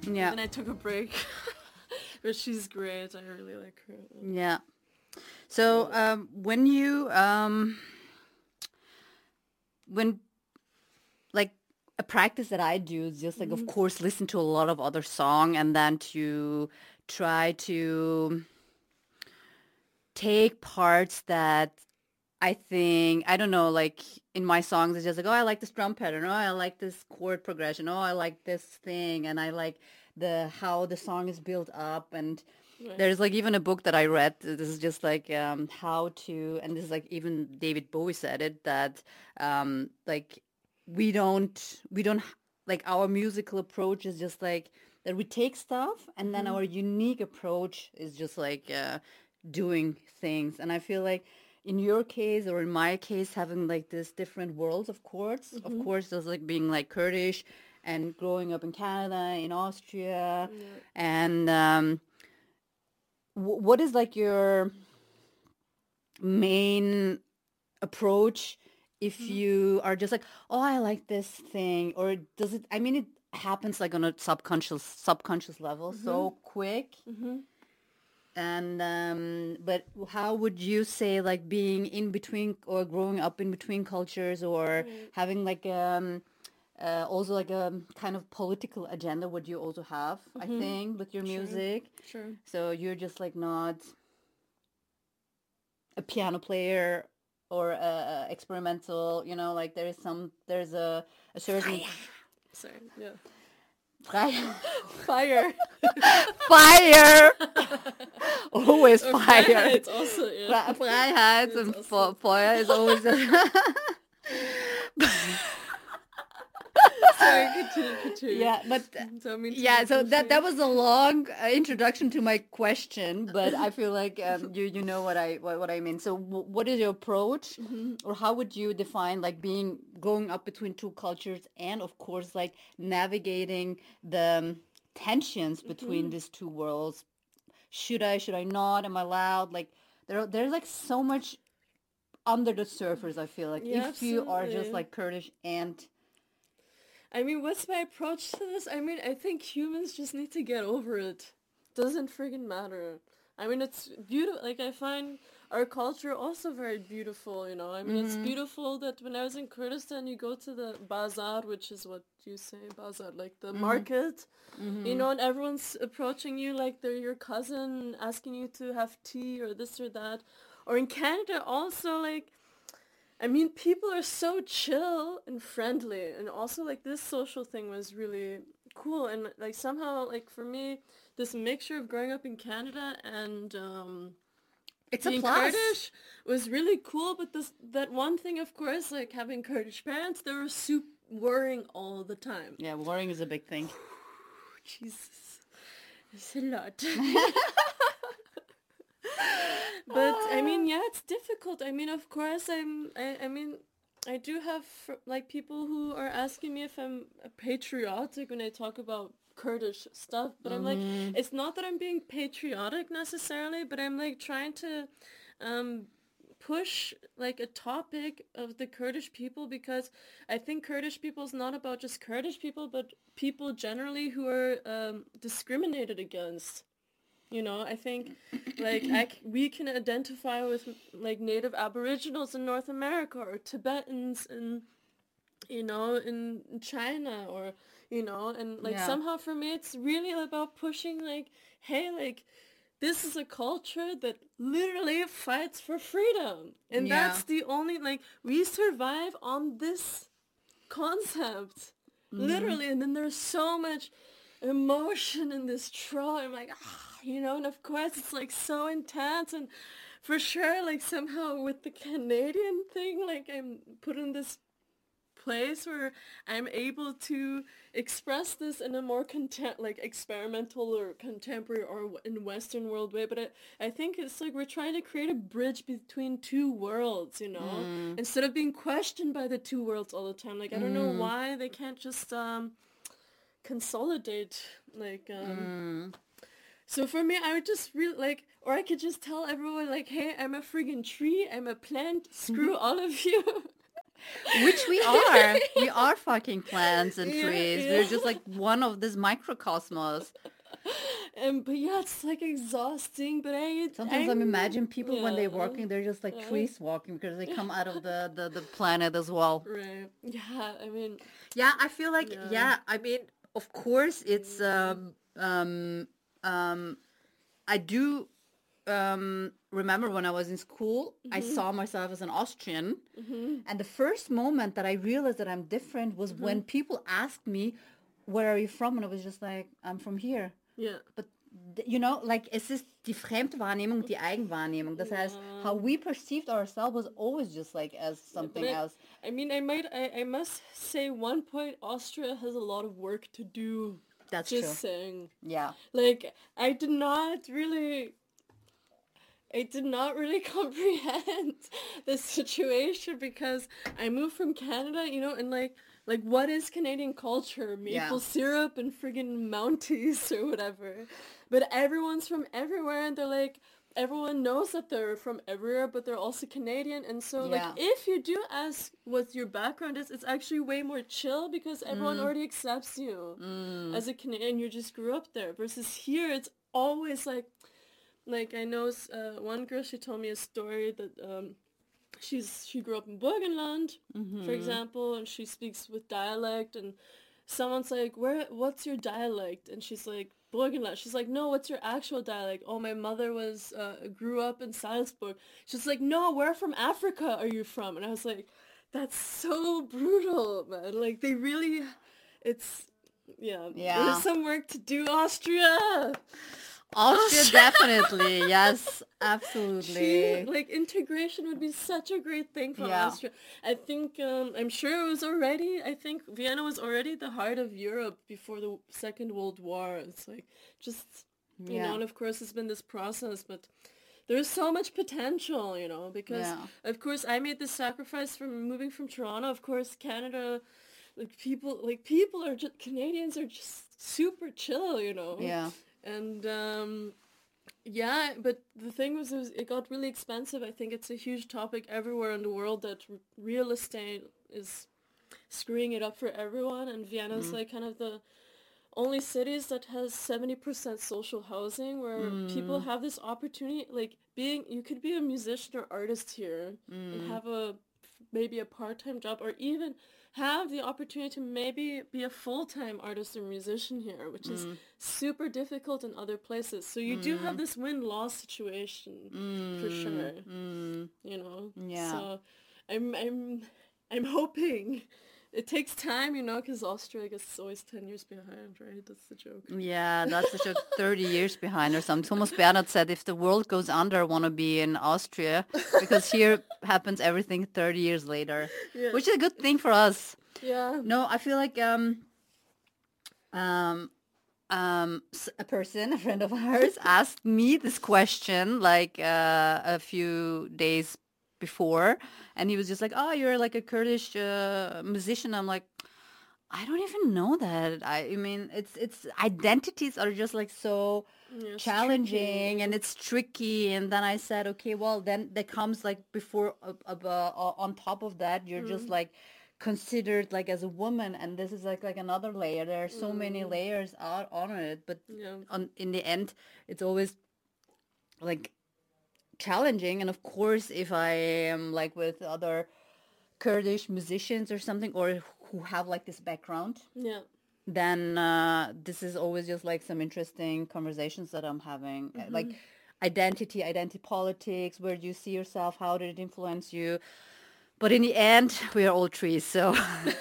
Yeah. And I took a break. But she's great. I really like her. Yeah. So when you when like a practice that I do is just like, of course, listen to a lot of other song and then to try to take parts that I think, I don't know, like in my songs, it's just like, oh, I like this drum pattern. Oh, I like this chord progression. Oh, I like this thing. And I like how the song is built up. And Right. there's like even a book that I read. This is just like how to, and this is like even David Bowie said it, that like we don't like our musical approach is just like that we take stuff and then our unique approach is just like doing things. And I feel like in your case or in my case, having like this different worlds of chords, of course, there's like being like Kurdish and growing up in Canada, in Austria, Yeah. and what is like your main approach if you are just like, oh, I like this thing, or does it? I mean, it happens like on a subconscious level so quick. And but how would you say like being in between or growing up in between cultures or having like also like a kind of political agenda would you also have, I think, with your Sure. music? Sure. So you're just like not a piano player or a experimental, you know, like there's a certain Sorry. Yeah. Freiheit. Fire. Fire. Always Or fire. Freiheit also, yeah. Freiheit It's and also- Feuer is always Sorry, continue. yeah, but So, I mean, yeah, so that that was a long introduction to my question, but I feel like you know what I mean. So what is your approach, or how would you define like being growing up between two cultures and of course like navigating the tensions between these two worlds? Should I not? Am I allowed? Like there's like so much under the surface. I feel like Yeah, if you are just absolutely. like Kurdish and I mean, what's my approach to this? I mean, I think humans just need to get over it. Doesn't friggin' matter. I mean, it's beautiful. Like, I find our culture also very beautiful, you know. I mean, it's beautiful that when I was in Kurdistan, you go to the bazaar, which is what you say, bazaar, like the market, you know, and everyone's approaching you like they're your cousin, asking you to have tea or this or that. Or in Canada also, like, I mean, people are so chill and friendly, and also like this social thing was really cool, and like somehow like for me, this mixture of growing up in Canada and it's a being plus. Kurdish was really cool. But that one thing, of course, like having Kurdish parents, they were worrying all the time. Yeah, worrying is a big thing. Jesus, it's a lot. But I mean, yeah, it's difficult. I mean, of course, I mean, I do have like people who are asking me if I'm patriotic when I talk about Kurdish stuff, but I'm like, it's not that I'm being patriotic necessarily, but I'm like trying to um, push like a topic of the Kurdish people, because I think Kurdish people is not about just Kurdish people, but people generally who are discriminated against. You know, I think like we can identify with like native aboriginals in North America or Tibetans in, you know, in China, or, you know, and like Yeah. somehow for me it's really about pushing like, hey, like this is a culture that literally fights for freedom. And Yeah. that's the only, like, we survive on this concept. Literally. And then there's so much emotion in this trauma. I'm like, you know, and of course it's like so intense. And for sure, like somehow with the Canadian thing, like I'm put in this place where I'm able to express this in a more like experimental or contemporary or in Western world way. But I think it's like we're trying to create a bridge between two worlds, you know, instead of being questioned by the two worlds all the time. Like, I don't know why they can't just consolidate, like so for me, I would just really like, or I could just tell everyone like, hey, I'm a friggin' tree, I'm a plant, screw all of you. Which we are. We are fucking plants and Yeah, trees. yeah. We're just like one of this microcosmos. But yeah, it's like exhausting. But Sometimes I imagine people when they're yeah, walking, they're just like yeah, trees walking because they come out of the planet as well. right. Yeah, I mean, Yeah, I feel like, yeah, yeah, I mean, of course it's um I do remember when I was in school, I saw myself as an Austrian, and the first moment that I realized that I'm different was when people asked me, "Where are you from?" And I was just like, "I'm from here." yeah, But you know, like es ist die Fremdwahrnehmung, und die Eigenwahrnehmung. Das heißt, how yeah. we perceived ourselves was always just like as Yeah, but something else. I mean, I must say one point, Austria has a lot of work to do. That's Just true. saying. Yeah. Like, I did not really comprehend the situation because I moved from Canada, you know, and like what is Canadian culture? Maple syrup and friggin' Mounties or whatever. But everyone's from everywhere and they're like everyone knows that they're from everywhere, but they're also Canadian. And so like Yeah. if you do ask what your background is, it's actually way more chill because everyone already accepts you as a Canadian. You just grew up there. Versus here, it's always like I know one girl, she told me a story that she grew up in Burgenland, for example, and she speaks with dialect, and someone's like, what's your dialect? And she's like, Burgenland. She's like, no, what's your actual dialect? Oh, my mother grew up in Salzburg. She's like, no, where from Africa are you from? And I was like, that's so brutal, man. Like they really, it's, yeah, there's some work to do, Austria. Austria, definitely. Yes, absolutely. Like integration would be such a great thing for Yeah. Austria. I think I'm sure I think Vienna was already the heart of Europe before the Second World War. It's like just you know, Yeah. and of course it's been this process, but there's so much potential, you know, because Yeah. of course I made this sacrifice from moving from Toronto. Of course, Canada, people are just Canadians are just super chill, you know. Yeah. And yeah, but the thing was it got really expensive. I think it's a huge topic everywhere in the world that real estate is screwing it up for everyone, and Vienna's like kind of the only cities that has 70% social housing where people have this opportunity, like you could be a musician or artist here and have maybe a part-time job or even have the opportunity to maybe be a full-time artist or musician here, which is super difficult in other places. So you do have this win-loss situation for sure, you know? Yeah. So I'm hoping it takes time, you know, because Austria, I guess, is always 10 years behind, right? That's the joke. Yeah, that's a joke. 30 years behind or something. Thomas Bernhard said, if the world goes under, I want to be in Austria because here happens everything 30 years later, Yeah. which is a good thing for us. Yeah. No, I feel like a friend of ours, asked me this question like a few days before, and he was just like, "Oh, you're like a Kurdish musician." I'm like, I don't even know that. I mean, it's identities are just like so Yeah, it's challenging tricky. and it's tricky. And then I said, okay, well, then there comes like before on top of that, you're just like considered like as a woman, and this is like another layer. There are so many layers out on it, but Yeah. in the end, it's always like challenging. And of course, if I am like with other Kurdish musicians or something, or who have like this background, Yeah. then this is always just like some interesting conversations that I'm having. Like identity politics, where do you see yourself, how did it influence you? But in the end, we are all trees, so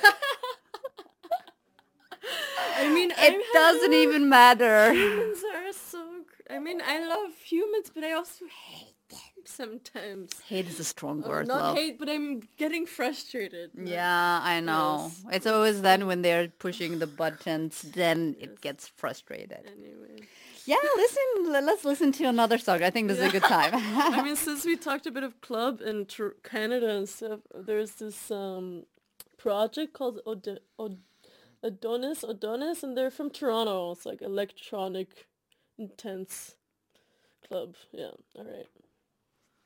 I mean, it doesn't even matter. humans are I mean, I love humans, but I also hate them sometimes. Hate is a strong word, Not love. hate, but I'm getting frustrated. Yeah, I know. Yes. It's always then when they're pushing the buttons, then it gets frustrated. Anyway. Yeah, let's listen to another song. I think this is a good time. I mean, since we talked a bit of club in Canada and stuff, there's this project called Adonis, and they're from Toronto. It's like electronic, intense club. Yeah, all right.